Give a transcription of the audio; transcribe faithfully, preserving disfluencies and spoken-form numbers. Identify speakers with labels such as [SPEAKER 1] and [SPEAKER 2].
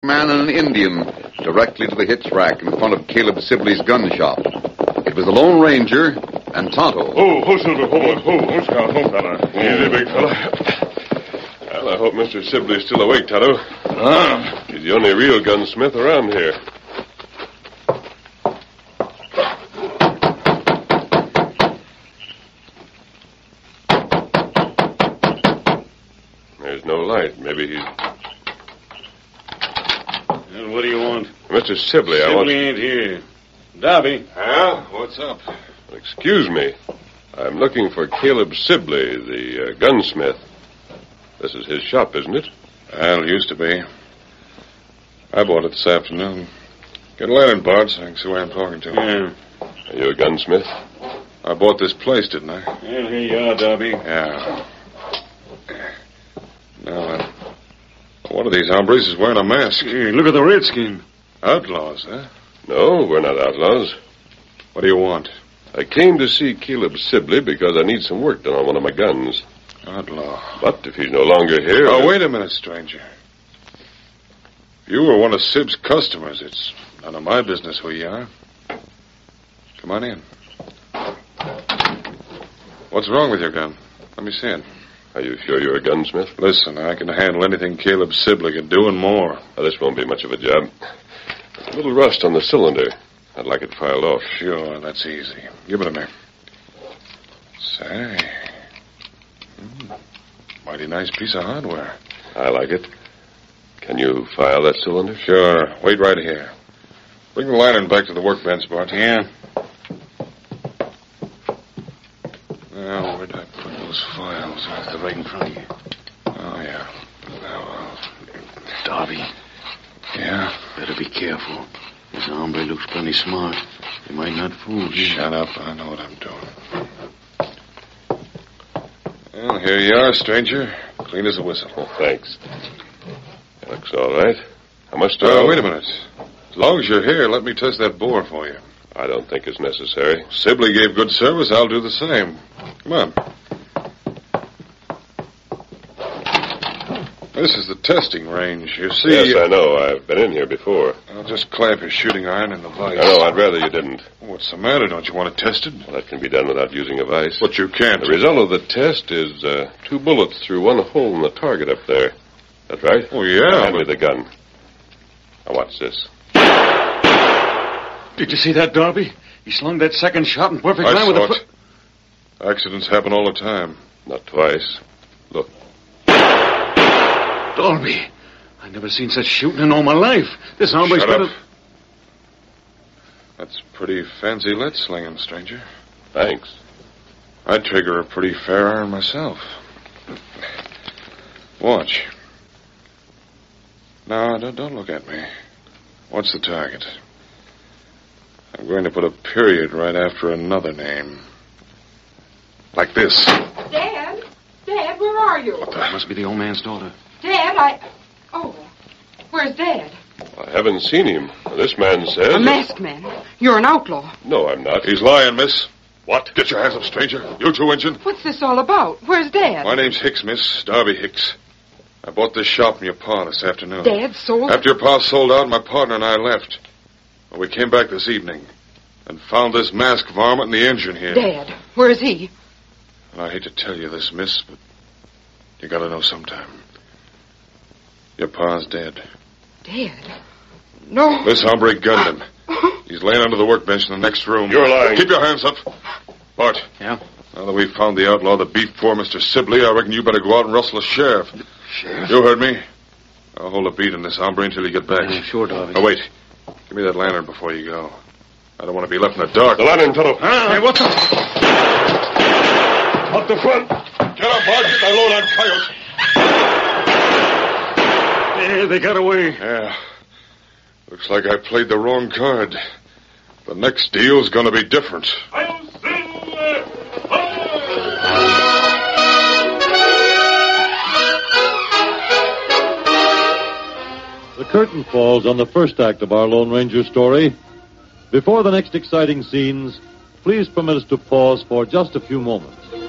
[SPEAKER 1] man and an Indian directly to the hitch rack in front of Caleb Sibley's gun shop. It was the Lone Ranger and Tonto.
[SPEAKER 2] Oh, oh, Silver, oh, oh, oh, Scout, oh, fella. Easy, big fella. Well, I hope Mister Sibley's still awake, Tonto. Ah. He's the only real gunsmith around here. There's no light. Maybe he's...
[SPEAKER 3] Well, what do you want?
[SPEAKER 2] Mister Sibley,
[SPEAKER 3] Sibley
[SPEAKER 2] I want...
[SPEAKER 3] ain't here. Darby.
[SPEAKER 2] Huh? What's up? Excuse me. I'm looking for Caleb Sibley, the uh, gunsmith. This is his shop, isn't it?
[SPEAKER 4] Well, it used to be. I bought it this afternoon. Get a lantern, Bart, so I can see who I'm talking to.
[SPEAKER 3] Yeah.
[SPEAKER 2] Are you a gunsmith?
[SPEAKER 4] I bought this place, didn't I?
[SPEAKER 3] Well, here you are, Darby.
[SPEAKER 4] Yeah. Now, uh, one of these hombres is wearing a mask.
[SPEAKER 3] Hey, look at the redskin.
[SPEAKER 4] Outlaws, huh?
[SPEAKER 2] No, we're not outlaws.
[SPEAKER 4] What do you want?
[SPEAKER 2] I came to see Caleb Sibley because I need some work done on one of my guns.
[SPEAKER 4] Outlaw.
[SPEAKER 2] But if he's no longer here...
[SPEAKER 4] Oh, wait a minute, stranger. If you were one of Sib's customers, it's none of my business who you are. Come on in. What's wrong with your gun? Let me see it.
[SPEAKER 2] Are you sure you're a gunsmith?
[SPEAKER 4] Listen, I can handle anything Caleb Sibley can do and more.
[SPEAKER 2] Now, this won't be much of a job. There's a little rust on the cylinder. I'd like it filed off.
[SPEAKER 4] Sure, that's easy. Give it to me. Say. Mm, mighty nice piece of hardware.
[SPEAKER 2] I like it. Can you file that cylinder?
[SPEAKER 4] Sure. Wait right here. Bring the lantern back to the workbench, Bart.
[SPEAKER 3] Yeah.
[SPEAKER 4] Now, where'd I put those files?
[SPEAKER 3] They're right in front of you.
[SPEAKER 4] Oh, yeah. Now, uh,
[SPEAKER 3] Darby.
[SPEAKER 4] Yeah?
[SPEAKER 3] Better be careful. This hombre looks plenty smart. He might not fool you.
[SPEAKER 4] Shut up. I know what I'm doing. Well, here you are, stranger. Clean as a whistle.
[SPEAKER 2] Oh, thanks. It looks all right. How much do
[SPEAKER 4] Uh,
[SPEAKER 2] I...
[SPEAKER 4] wait a minute. As long as you're here, let me test that bore for you.
[SPEAKER 2] I don't think it's necessary.
[SPEAKER 4] Sibley gave good service. I'll do the same. Come on. This is the testing range. You see...
[SPEAKER 2] Yes, I know. I've been in here before.
[SPEAKER 4] I'll just clamp your shooting iron in the vise.
[SPEAKER 2] No, no, I'd rather you didn't.
[SPEAKER 4] What's the matter? Don't you want it tested?
[SPEAKER 2] Well, that can be done without using a vise.
[SPEAKER 4] But you can't.
[SPEAKER 2] The result of the test is uh, two bullets through one hole in the target up there. That's right?
[SPEAKER 4] Oh, yeah.
[SPEAKER 2] Hand me
[SPEAKER 4] But...
[SPEAKER 2] the gun. Now, watch this.
[SPEAKER 3] Did you see that, Darby? He slung that second shot in perfect
[SPEAKER 4] I
[SPEAKER 3] line with
[SPEAKER 4] saw
[SPEAKER 3] the...
[SPEAKER 4] it. Accidents happen all the time.
[SPEAKER 2] Not twice. Look.
[SPEAKER 3] Darby, I never seen such shooting in all my life. This hombre's
[SPEAKER 4] Shut
[SPEAKER 3] better...
[SPEAKER 4] up. That's pretty fancy lead slinging, stranger.
[SPEAKER 2] Thanks.
[SPEAKER 4] I'd trigger a pretty fair iron myself. Watch. No, don't, don't look at me. Watch the target. I'm going to put a period right after another name. Like this.
[SPEAKER 5] Dad? Dad, where are you?
[SPEAKER 3] That must be the old man's daughter.
[SPEAKER 5] Dad, I... Oh, where's Dad?
[SPEAKER 2] I haven't seen him. This man says...
[SPEAKER 5] A masked man. You're an outlaw.
[SPEAKER 2] No, I'm not.
[SPEAKER 4] He's lying, miss. What? Get your hands up, stranger. You too, Injun.
[SPEAKER 5] What's this all about? Where's Dad?
[SPEAKER 4] My name's Hicks, miss. Darby Hicks. I bought this shop from your pa this afternoon.
[SPEAKER 5] Dad sold...
[SPEAKER 4] After your pa sold out, my partner and I left. Well, we came back this evening and found this masked varmint in the engine here.
[SPEAKER 5] Dad, where's he?
[SPEAKER 4] And I hate to tell you this, miss, but you gotta know sometime. Your pa's dead.
[SPEAKER 5] Dad? No.
[SPEAKER 4] This hombre gunned him. He's laying under the workbench in the next room.
[SPEAKER 2] You're lying.
[SPEAKER 4] Keep your hands up. Bart.
[SPEAKER 3] Yeah?
[SPEAKER 4] Now that we've found the outlaw that beat poor Mister Sibley, I reckon you better go out and rustle the sheriff.
[SPEAKER 3] Sheriff?
[SPEAKER 4] You heard me. I'll hold a beat on this hombre until you get back.
[SPEAKER 3] Yeah, sure, Darby.
[SPEAKER 4] Now, wait. Give me that lantern before you go. I don't want to be left in the dark.
[SPEAKER 2] The lantern, Tonto.
[SPEAKER 3] Ah, hey, what's up?
[SPEAKER 2] Up the front.
[SPEAKER 4] Get up, Bart. Get that load on coyote.
[SPEAKER 3] Yeah, they got away.
[SPEAKER 4] Yeah. Looks like I played the wrong card. The next deal's gonna be different.
[SPEAKER 6] The curtain falls on the first act of our Lone Ranger story. Before the next exciting scenes, please permit us to pause for just a few moments.